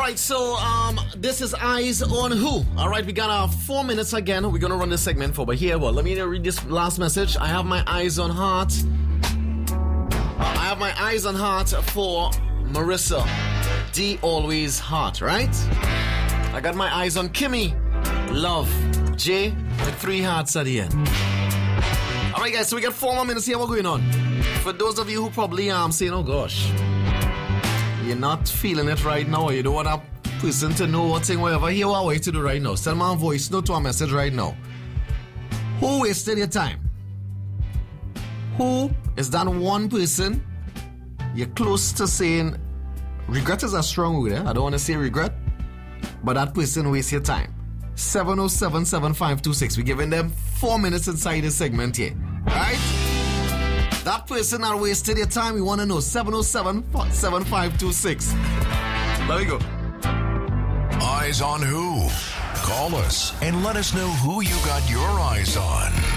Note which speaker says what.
Speaker 1: right, so this is Eyes on Who. All right, we got 4 minutes again. We're gonna run this segment for, but here, well, let me read this last message. I have my eyes on heart. I have my eyes on heart for Marissa D. Always Heart, right? I got my eyes on Kimmy Love J with 3 hearts at the end. All right, guys, so we got 4 more minutes here. What's going on? For those of you who probably saying, oh gosh, you're not feeling it right now, or you don't want a person to know what's in whatever, here what I want you to do right now. Send my voice note to a message right now. Who wasted your time? Who is that one person you're close to saying, regret is a strong word, I don't want to say regret, but that person wastes your time. 707-7526. We're giving them 4 minutes inside this segment here. Alright? That person that wasted your time, we want to know. 707-7526. There we go.
Speaker 2: Eyes on Who? Call us and let us know who you got your eyes on.